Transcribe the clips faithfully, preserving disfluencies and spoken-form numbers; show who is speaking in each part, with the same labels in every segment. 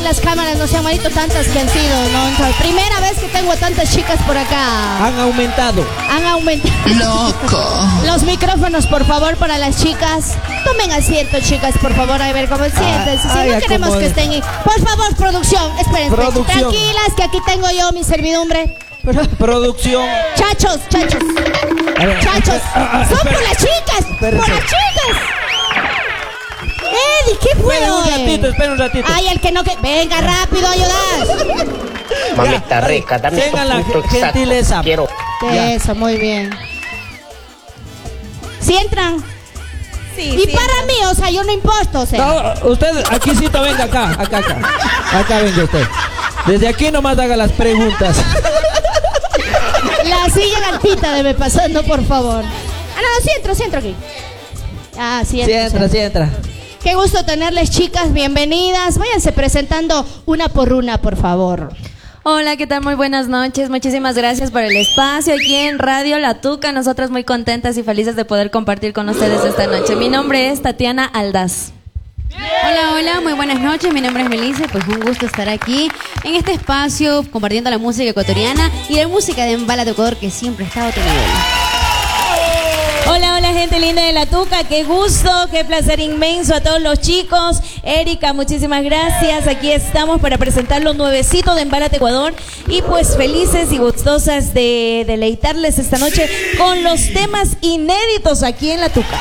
Speaker 1: Las cámaras no se han manito tantas que han sido, ¿no? Primera vez que tengo a tantas chicas por acá.
Speaker 2: Han aumentado.
Speaker 1: Han aumentado.
Speaker 3: Loco.
Speaker 1: Los micrófonos, por favor, para las chicas. Tomen asiento, chicas, por favor, a ver cómo siéntense. Si
Speaker 2: ay,
Speaker 1: no queremos
Speaker 2: acomode.
Speaker 1: que estén ahí. Por favor, producción, espérense.
Speaker 2: Producción.
Speaker 1: Tranquilas, que aquí tengo yo mi servidumbre.
Speaker 2: Producción.
Speaker 1: Chachos, chachos.
Speaker 2: A ver,
Speaker 1: Chachos.
Speaker 2: ah, ah,
Speaker 1: Son
Speaker 2: espera.
Speaker 1: por las chicas.
Speaker 2: Espérense.
Speaker 1: Por las chicas. Eddie, ¿qué fue
Speaker 2: Espera un
Speaker 1: hoy?
Speaker 2: ratito, espera un ratito.
Speaker 1: Ay, el que no que... Venga, rápido, ayudar.
Speaker 3: Mamita rica, dame
Speaker 2: Tengan
Speaker 3: tu
Speaker 2: la
Speaker 3: punto exacto.
Speaker 2: gentileza.
Speaker 3: Quiero.
Speaker 2: Ya.
Speaker 1: Eso, muy bien. ¿Sí entran?
Speaker 4: Sí,
Speaker 1: Y
Speaker 4: sí,
Speaker 1: para mí, o sea, yo no imposto, o sea.
Speaker 2: No, usted, aquí sí, venga acá, acá, acá. Acá venga usted. Desde aquí nomás haga las preguntas.
Speaker 1: La silla altita debe pasando, por favor. Ah, no, sí entro, sí entro aquí. Ah, sí
Speaker 2: Sí
Speaker 1: entro,
Speaker 2: entra, sí entra.
Speaker 1: Qué gusto tenerles, chicas, bienvenidas. Váyanse presentando una por una, por favor.
Speaker 4: Hola, ¿qué tal? Muy buenas noches. Muchísimas gracias por el espacio aquí en Radio La Tuca. Nosotras muy contentas y felices de poder compartir con ustedes esta noche. Mi nombre es Tatiana Aldaz.
Speaker 5: Hola, hola, muy buenas noches, mi nombre es Melissa, pues un gusto estar aquí en este espacio compartiendo la música ecuatoriana y la música de Embálate Ecuador que siempre ha estado a tu nivel.
Speaker 6: Hola, hola gente linda de La Tuca, qué gusto, qué placer inmenso a todos los chicos. Erika, muchísimas gracias, aquí estamos para presentar lo nuevecito de Embálate Ecuador y pues felices y gustosas de deleitarles esta noche con los temas inéditos aquí en La Tuca.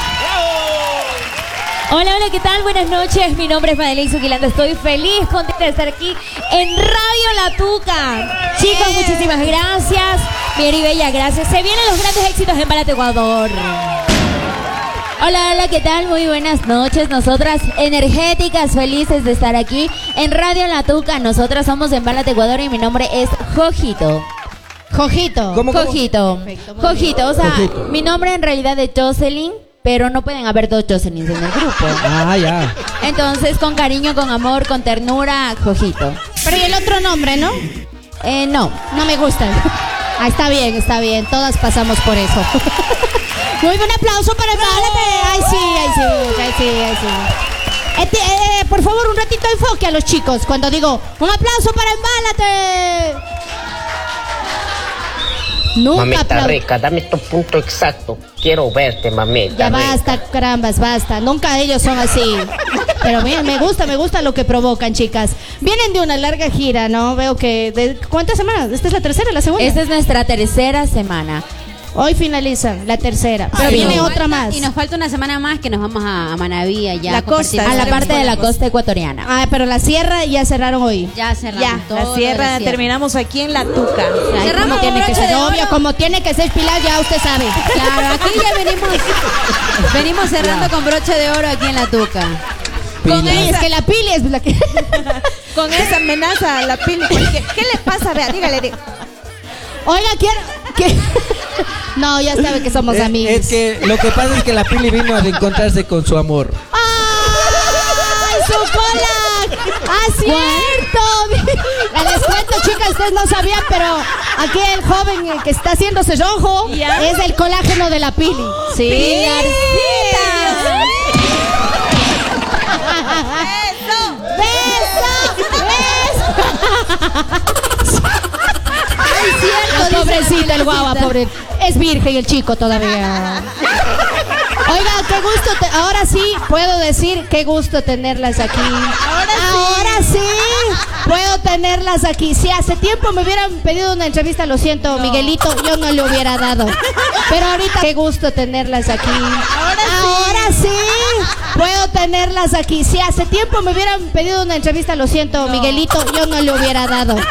Speaker 6: Hola, hola, ¿qué tal? Buenas noches, mi nombre es Madeleine Zuquilanda, estoy feliz, contenta de estar aquí en Radio La Tuca. Chicos, muchísimas gracias, bien y bella, gracias. Se vienen los grandes éxitos en Embálate Ecuador.
Speaker 7: Hola, hola, ¿qué tal? Muy buenas noches. Nosotras energéticas, felices de estar aquí en Radio La Tuca. Nosotras somos de Embálate Ecuador y mi nombre es Jojito.
Speaker 1: Jojito.
Speaker 2: ¿Cómo, cómo?
Speaker 7: Jojito.
Speaker 1: Perfecto, muy
Speaker 7: Jojito, o sea,
Speaker 2: Jojito.
Speaker 7: mi nombre en realidad es Jocelyn, pero no pueden haber dos Jocelyn en el grupo.
Speaker 2: Ah, ya.
Speaker 7: Entonces, con cariño, con amor, con ternura, Jojito.
Speaker 1: Pero y el otro nombre, ¿no?
Speaker 7: Eh, no.
Speaker 1: No me gusta. Ah, está bien, está bien. Todas pasamos por eso. Muy buen aplauso para Embálate. Ay, sí, ay, sí, ay, sí, ay, sí. Este, eh, por favor, un ratito de enfoque a los chicos. Cuando digo, un aplauso para Embálate. Nunca
Speaker 3: Mamita
Speaker 1: aplaudo.
Speaker 3: rica, dame tu punto exacto. Quiero verte, mamita
Speaker 1: Ya
Speaker 3: rica.
Speaker 1: basta, carambas, basta. Nunca ellos son así. Pero bien, me gusta, me gusta lo que provocan, chicas. Vienen de una larga gira, ¿no? Veo que... De, ¿cuántas semanas? ¿Esta es la tercera, la segunda?
Speaker 7: Esta es nuestra tercera semana.
Speaker 1: Hoy finalizan la tercera. Pero
Speaker 5: Ay,
Speaker 1: viene
Speaker 5: nos
Speaker 1: otra
Speaker 5: falta-
Speaker 1: más.
Speaker 5: Y nos falta una semana más que nos vamos a, a Manaví allá.
Speaker 4: La
Speaker 5: a compartir
Speaker 4: costa,
Speaker 7: A la
Speaker 5: con-
Speaker 7: parte de la costa ecuatoriana.
Speaker 1: Ah, pero la sierra ya cerraron hoy.
Speaker 5: Ya cerramos
Speaker 4: Ya,
Speaker 5: todo
Speaker 4: la
Speaker 5: lo
Speaker 4: sierra,
Speaker 5: de la sierra.
Speaker 4: terminamos aquí en La Tuca.
Speaker 1: Ay,
Speaker 5: Cerramos
Speaker 1: como tiene
Speaker 5: con
Speaker 1: que
Speaker 5: broche
Speaker 1: ser
Speaker 5: de
Speaker 1: obvio,
Speaker 5: oro.
Speaker 1: como tiene que ser Pilar, ya usted sabe.
Speaker 5: Claro, aquí ya venimos, venimos cerrando con broche de oro aquí en La Tuca.
Speaker 1: Con
Speaker 2: Pilar.
Speaker 1: ella, es que la Pili es la que...
Speaker 4: Con esa amenaza a la pili. ¿Qué, qué le pasa? Vea, dígale. dí-
Speaker 1: Oiga, quiero... que- No, ya sabe que somos
Speaker 2: Es,
Speaker 1: amigos.
Speaker 2: es que lo que pasa es que la Pili vino a reencontrarse con su amor.
Speaker 1: ¡Ay, su cola! ¡Ah, cierto! Les cuento, chicas, ustedes no sabían, pero aquí el joven eh, que está haciéndose rojo
Speaker 4: ¿Ya?
Speaker 1: es el colágeno de la Pili. Sí. ¡Beso!
Speaker 5: Ay, cierto, dice
Speaker 1: Pobrecito
Speaker 5: la
Speaker 1: el guagua,
Speaker 5: Pilicita.
Speaker 1: pobre. Es virgen el chico todavía. Oiga, qué gusto. te- ahora sí puedo decir qué gusto tenerlas aquí. Ahora sí. Puedo tenerlas aquí. Si hace tiempo me hubieran pedido una entrevista, lo siento, Miguelito, yo no le hubiera dado. Pero ahorita qué gusto tenerlas aquí. Ahora sí. Puedo tenerlas aquí. Si hace tiempo me hubieran pedido una entrevista, lo siento, Miguelito, yo no le hubiera dado.